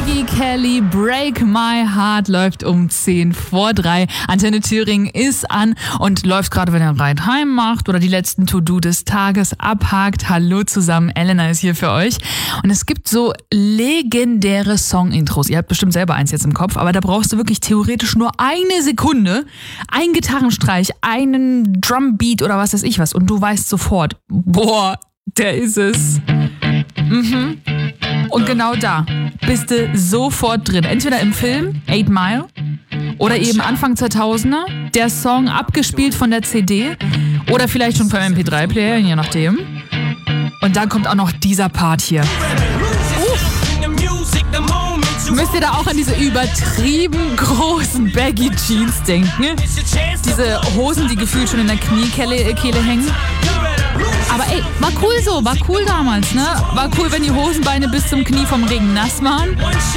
Maggie Kelly, Break My Heart läuft um 2:10. Antenne Thüringen ist an und läuft gerade, wenn ihr Ride heim macht oder die letzten To-Do des Tages abhakt. Hallo zusammen, Elena ist hier für euch. Und es gibt so legendäre Song-Intros. Ihr habt bestimmt selber eins jetzt im Kopf, aber da brauchst du wirklich theoretisch nur eine Sekunde, einen Gitarrenstreich, einen Drumbeat oder was weiß ich was und du weißt sofort, boah, der ist es. Und genau da bist du sofort drin. Entweder im Film 8 Mile oder eben Anfang 2000er, der Song abgespielt von der CD oder vielleicht schon vom MP3-Player, je nachdem. Und dann kommt auch noch dieser Part hier. Müsst ihr da auch an diese übertrieben großen Baggy Jeans denken? Diese Hosen, die gefühlt schon in der Kniekehle hängen. Aber ey, war cool so, war cool damals, ne? War cool, wenn die Hosenbeine bis zum Knie vom Regen nass waren.